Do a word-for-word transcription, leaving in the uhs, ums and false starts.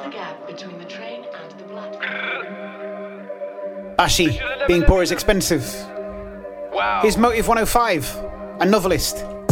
the gap between the train and the platform. Bashi, being poor is expensive. Wow. Here's Motive one oh five, a novelist.